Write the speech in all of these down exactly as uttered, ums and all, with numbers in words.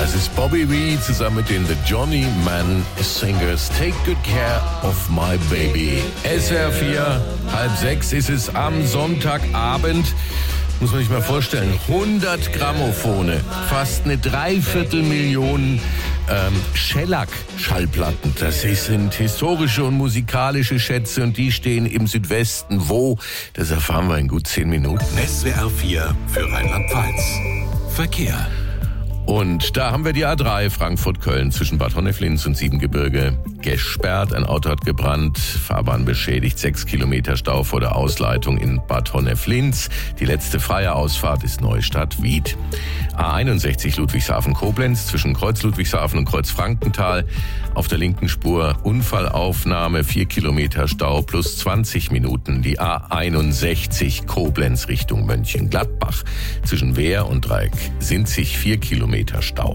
Das ist Bobby Vee zusammen mit den The Johnny Man Singers. Take good care of my baby. S W R vier, halb sechs ist es am Sonntagabend. Muss man sich mal vorstellen, hundert Grammophone, fast eine Dreiviertelmillion ähm, Shellac-Schallplatten. Das sind historische und musikalische Schätze und die stehen im Südwesten. Wo? Das erfahren wir in gut zehn Minuten. S W R vier für Rheinland-Pfalz. Verkehr. Und da haben wir die A drei Frankfurt-Köln zwischen Bad Honneflins und Siebengebirge gesperrt. Ein Auto hat gebrannt, Fahrbahn beschädigt, sechs Kilometer Stau vor der Ausleitung in Bad Honneflins. Die letzte freie Ausfahrt ist Neustadt-Wied. A einundsechzig Ludwigshafen-Koblenz zwischen Kreuz Ludwigshafen und Kreuz Frankenthal. Auf der linken Spur Unfallaufnahme, vier Kilometer Stau plus zwanzig Minuten. Die A einundsechzig Koblenz Richtung Mönchengladbach. Zwischen Wehr und Dreieck sind sich vier Kilometer Stau.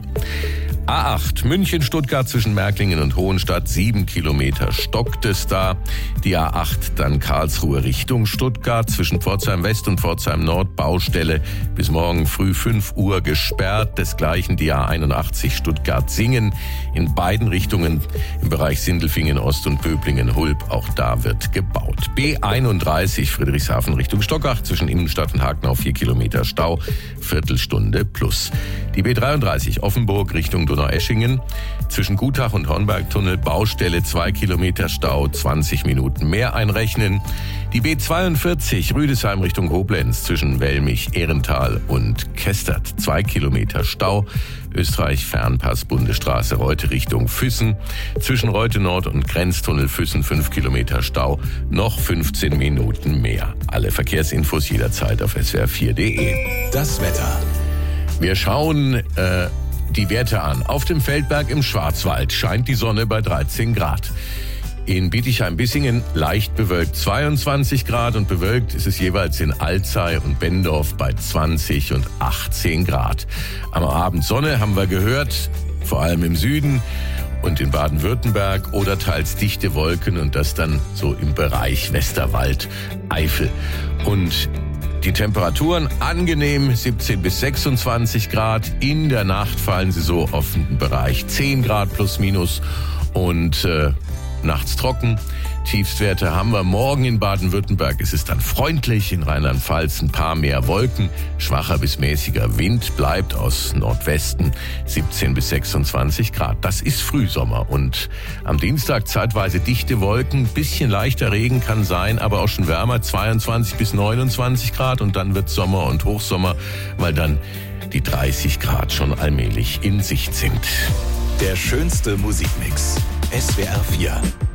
A acht München-Stuttgart zwischen Märklingen und Hohenstadt, sieben Kilometer stockt es da. Die A acht dann Karlsruhe Richtung Stuttgart zwischen Pforzheim West und Pforzheim Nord, Baustelle bis morgen früh fünf Uhr gesperrt. Desgleichen die A einundachtzig Stuttgart-Singen in beiden Richtungen im Bereich Sindelfingen Ost und Böblingen-Hulb. Auch da wird gebaut. B einunddreißig Friedrichshafen Richtung Stockach zwischen Immenstadt und Hagenau, vier Kilometer Stau, Viertelstunde plus. Die B dreiunddreißig Offenburg Richtung Donaueschingen zwischen Gutach und Hornbergtunnel, Baustelle, zwei Kilometer Stau, zwanzig Minuten mehr einrechnen. Die B zweiundvierzig Rüdesheim Richtung Koblenz zwischen Wellmich, Ehrental und Kestert, zwei Kilometer Stau. Österreich Fernpass Bundesstraße Reute Richtung Füssen zwischen Reute Nord und Grenztunnel Füssen, fünf Kilometer Stau, noch fünfzehn Minuten mehr. Alle Verkehrsinfos jederzeit auf S W R vier Punkt de. Das Wetter. Wir schauen äh, die Werte an. Auf dem Feldberg im Schwarzwald scheint die Sonne bei dreizehn Grad. In Bietigheim-Bissingen leicht bewölkt zweiundzwanzig Grad und bewölkt ist es jeweils in Alzey und Bendorf bei zwanzig und achtzehn Grad. Am Abend Sonne haben wir gehört, vor allem im Süden und in Baden-Württemberg oder teils dichte Wolken und das dann so im Bereich Westerwald, Eifel. Und die Temperaturen angenehm, siebzehn bis sechsundzwanzig Grad. In der Nacht fallen sie so auf den Bereich zehn Grad plus minus und äh, nachts trocken. Tiefstwerte haben wir morgen in Baden-Württemberg. Es ist dann freundlich, in Rheinland-Pfalz ein paar mehr Wolken. Schwacher bis mäßiger Wind bleibt aus Nordwesten, siebzehn bis sechsundzwanzig Grad. Das ist Frühsommer und am Dienstag zeitweise dichte Wolken. Bisschen leichter Regen kann sein, aber auch schon wärmer, zweiundzwanzig bis neunundzwanzig Grad. Und dann wird Sommer und Hochsommer, weil dann die dreißig Grad schon allmählich in Sicht sind. Der schönste Musikmix. S W R vier.